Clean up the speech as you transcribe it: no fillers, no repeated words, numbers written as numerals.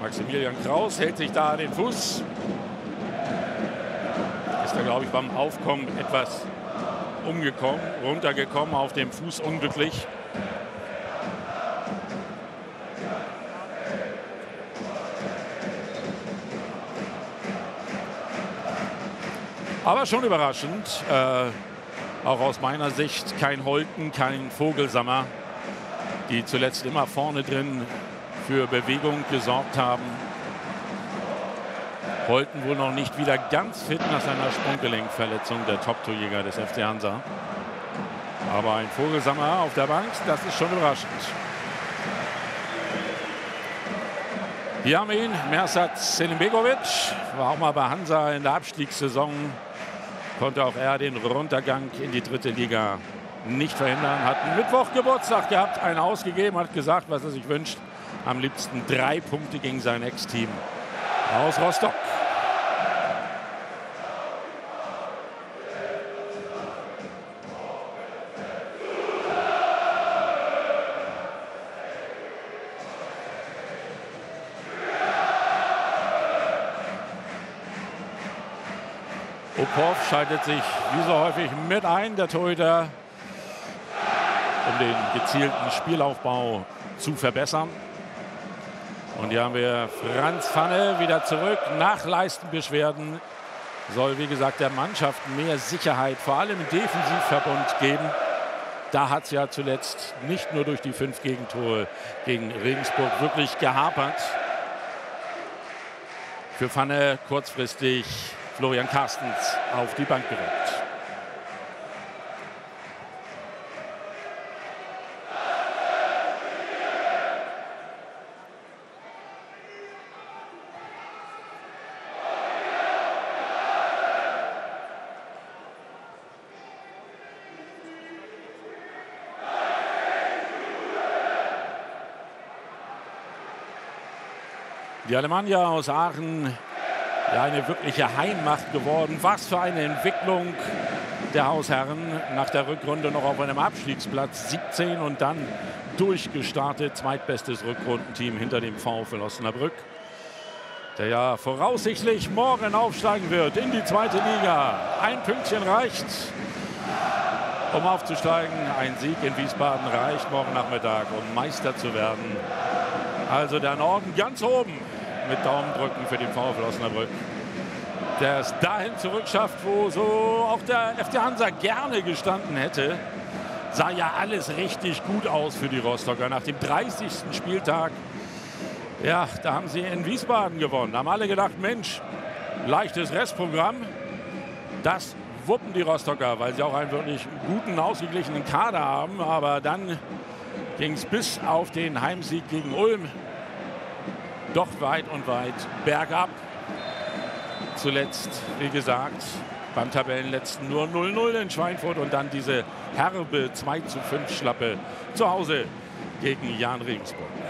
Maximilian Kraus hält sich da den Fuß. Ist da, glaube ich, beim Aufkommen etwas umgekommen, runtergekommen, auf dem Fuß unglücklich. Aber schon überraschend, auch aus meiner Sicht, kein Holten, kein Vogelsammer, die zuletzt immer vorne drin für Bewegung gesorgt haben. Holten wohl noch nicht wieder ganz fit nach seiner Sprunggelenkverletzung, der Top-Torjäger des FC Hansa. Aber ein Vogelsammer auf der Bank, das ist schon überraschend. Hier haben wir ihn, Mersat Selimbegovic, war auch mal bei Hansa in der Abstiegssaison. Konnte auch er den Runtergang in die 3. Liga nicht verhindern. Hat einen Mittwoch Geburtstag gehabt, einen ausgegeben, hat gesagt, was er sich wünscht. Am liebsten 3 Punkte gegen sein Ex-Team aus Rostock. Opov schaltet sich wie so häufig mit ein, der Torhüter, um den gezielten Spielaufbau zu verbessern. Und hier haben wir Franz Pfanne wieder zurück. Nach Leistenbeschwerden soll, wie gesagt, der Mannschaft mehr Sicherheit, vor allem im Defensivverbund, geben. Da hat es ja zuletzt nicht nur durch die 5 Gegentore gegen Regensburg wirklich gehapert. Für Pfanne kurzfristig Florian Carstens auf die Bank gerückt. Die Alemannia aus Aachen, ja, eine wirkliche Heimmacht geworden. Was für eine Entwicklung der Hausherren. Nach der Rückrunde noch auf einem Abstiegsplatz 17 und dann durchgestartet. Zweitbestes Rückrundenteam hinter dem VfL Osnabrück, der ja voraussichtlich morgen aufsteigen wird in die 2. Liga. Ein Pünktchen reicht, um aufzusteigen. Ein Sieg in Wiesbaden reicht morgen Nachmittag, um Meister zu werden. Also der Norden ganz oben mit Daumendrücken für den VfL Osnabrück, der es dahin zurückschafft, wo so auch der FC Hansa gerne gestanden hätte. Sah ja alles richtig gut aus für die Rostocker. Nach dem 30. Spieltag, ja, da haben sie in Wiesbaden gewonnen. Da haben alle gedacht, Mensch, leichtes Restprogramm. Das wuppen die Rostocker, weil sie auch einen wirklich guten, ausgeglichenen Kader haben. Aber dann ging es bis auf den Heimsieg gegen Ulm doch weit und weit bergab. Zuletzt, wie gesagt, beim Tabellenletzten nur 0-0 in Schweinfurt und dann diese herbe 2:5 Schlappe zu Hause gegen Jahn Regensburg.